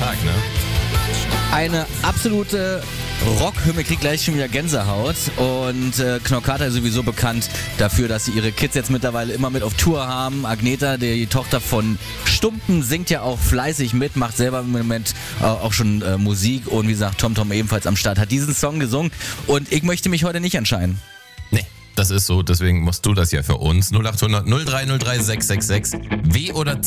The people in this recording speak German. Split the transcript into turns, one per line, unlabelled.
stark, ne?
Eine absolute Rockhymne, kriegt gleich schon wieder Gänsehaut. Und Knockata ist sowieso bekannt dafür, dass sie ihre Kids jetzt mittlerweile immer mit auf Tour haben. Agneta, die Tochter von Stumpen, singt ja auch fleißig mit, macht selber im Moment auch schon Musik. Und wie gesagt, TomTom ebenfalls am Start, hat diesen Song gesungen. Und ich möchte mich heute nicht entscheiden.
Nee, das ist so, deswegen musst du das ja für uns. 0800 0303 666. W oder